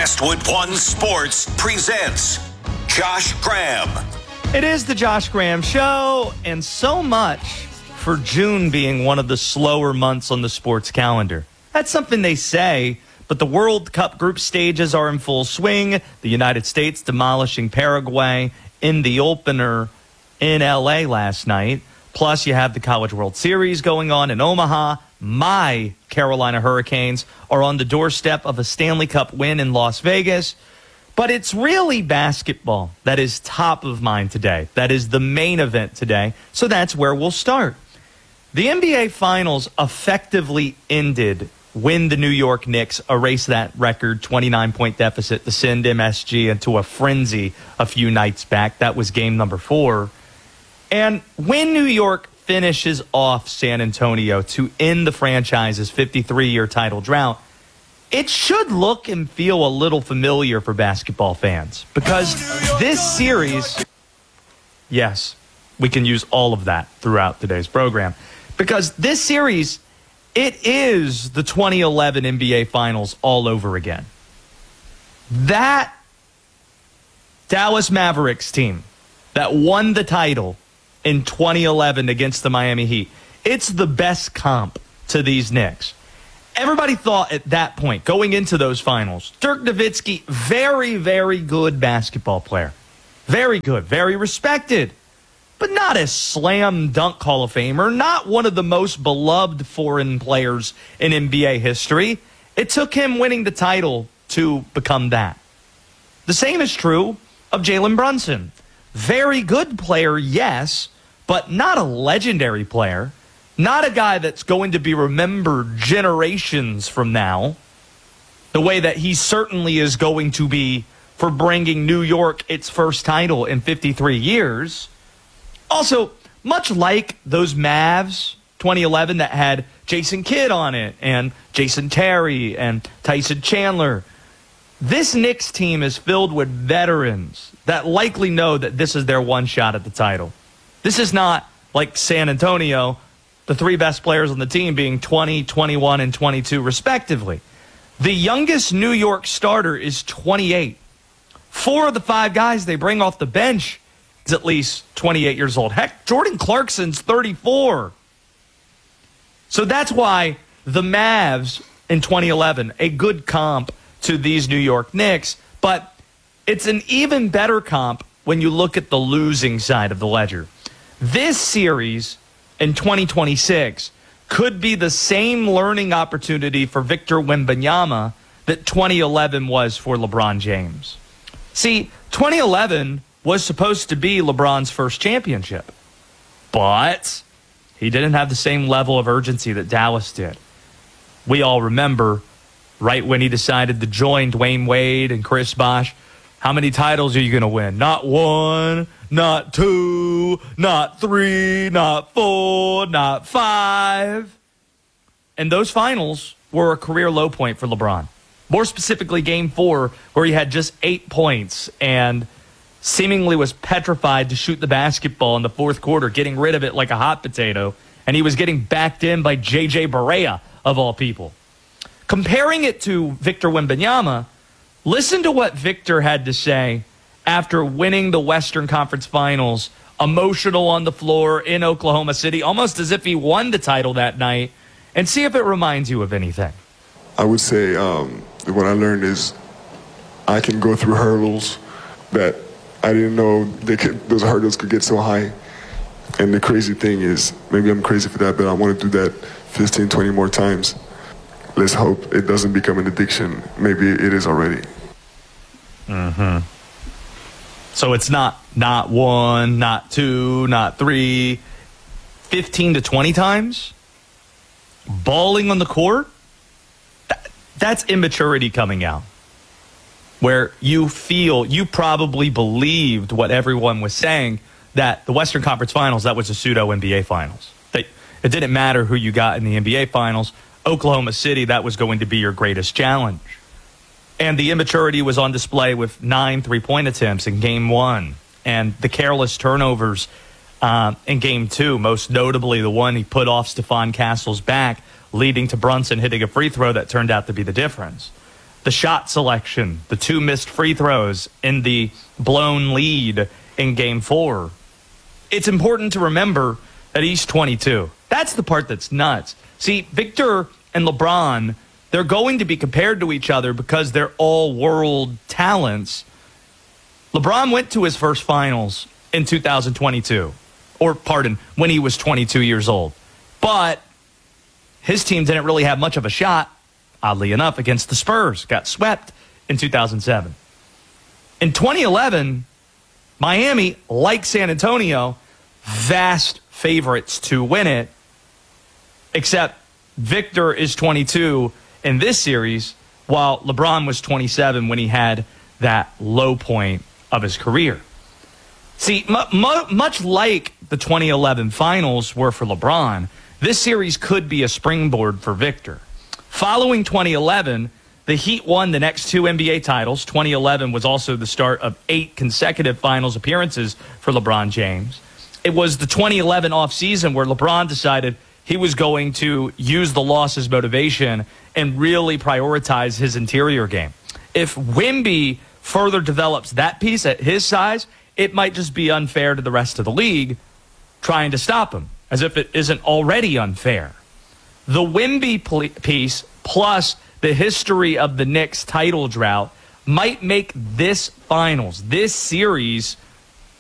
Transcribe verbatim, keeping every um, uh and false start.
Westwood One Sports presents Josh Graham. It is the Josh Graham Show, and so much for June being one of the slower months on the sports calendar. That's something they say, but the World Cup group stages are in full swing. The United States demolishing Paraguay in the opener in L A last night. Plus, you have the College World Series going on in Omaha. My Carolina Hurricanes are on the doorstep of a Stanley Cup win in Las Vegas. But it's really basketball that is top of mind today. That is the main event today. So that's where we'll start. The N B A Finals effectively ended when the New York Knicks erased that record twenty-nine point deficit to send M S G into a frenzy a few nights back. That was game number four. And when New York finishes off San Antonio to end the franchise's fifty-three year title drought, it should look and feel a little familiar for basketball fans because this series, yes, we can use all of that throughout today's program, because this series, it is the twenty eleven N B A Finals all over again. That Dallas Mavericks team that won the title in twenty eleven against the Miami Heat, it's the best comp to these Knicks. Everybody thought at that point, going into those finals, Dirk Nowitzki, very, very good basketball player. Very good, very respected, but not a slam dunk Hall of Famer, not one of the most beloved foreign players in N B A history. It took him winning the title to become that. The same is true of Jalen Brunson. Very good player, yes, but not a legendary player. Not a guy that's going to be remembered generations from now, the way that he certainly is going to be for bringing New York its first title in fifty-three years. Also, much like those Mavs twenty eleven that had Jason Kidd on it and Jason Terry and Tyson Chandler, this Knicks team is filled with veterans that likely know that this is their one shot at the title. This is not like San Antonio, the three best players on the team being twenty, twenty-one, and twenty-two respectively. The youngest New York starter is twenty-eight. Four of the five guys they bring off the bench is at least twenty-eight years old. Heck, Jordan Clarkson's thirty-four. So that's why the Mavs in twenty eleven, a good comp to these New York Knicks, but it's an even better comp when you look at the losing side of the ledger. This series in twenty twenty-six could be the same learning opportunity for Victor Wembanyama that twenty eleven was for LeBron James. See, twenty eleven was supposed to be LeBron's first championship, but he didn't have the same level of urgency that Dallas did. We all remember right when he decided to join Dwayne Wade and Chris Bosh, how many titles are you going to win? Not one, not two, not three, not four, not five. And those finals were a career low point for LeBron. More specifically, game four, where he had just eight points and seemingly was petrified to shoot the basketball in the fourth quarter, getting rid of it like a hot potato. And he was getting backed in by J J Barea, of all people. Comparing it to Victor Wembanyama, listen to what Victor had to say after winning the Western Conference Finals, emotional on the floor in Oklahoma City, almost as if he won the title that night, and see if it reminds you of anything. I would say um, what I learned is I can go through hurdles that I didn't know they could, those hurdles could get so high. And the crazy thing is, maybe I'm crazy for that, but I want to do that fifteen, twenty more times. Let's hope it doesn't become an addiction. Maybe it is already. Mm-hmm. So it's not not one, not two, not three, fifteen to twenty times? Balling on the court? That, that's immaturity coming out. Where you feel, you probably believed what everyone was saying, that the Western Conference Finals, that was a pseudo-N B A Finals. That it didn't matter who you got in the N B A Finals. Oklahoma City, that was going to be your greatest challenge. And the immaturity was on display with nine three-point attempts in game one. And the careless turnovers uh, in game two, most notably the one he put off Stephon Castle's back, leading to Brunson hitting a free throw that turned out to be the difference. the shot selection, the two missed free throws in the blown lead in game four. It's important to remember that he's twenty-two. That's the part that's nuts. See, Victor and LeBron, they're going to be compared to each other because they're all world talents. LeBron went to his first finals in two thousand twenty-two, or pardon, when he was twenty-two years old. But his team didn't really have much of a shot, oddly enough, against the Spurs. Got swept in two thousand seven. In twenty eleven, Miami, like San Antonio, vast favorites to win it, except Victor is twenty-two in this series, while LeBron was twenty-seven when he had that low point of his career. See, mu- mu- much like the twenty eleven finals were for LeBron, this series could be a springboard for Victor. Following twenty eleven, the Heat won the next two N B A titles. twenty eleven was also the start of eight consecutive finals appearances for LeBron James. It was the twenty eleven offseason where LeBron decided he was going to use the loss as motivation and really prioritize his interior game. If Wemby further develops that piece at his size, it might just be unfair to the rest of the league trying to stop him, as if it isn't already unfair. The Wemby pl- piece plus the history of the Knicks title drought might make this finals, this series,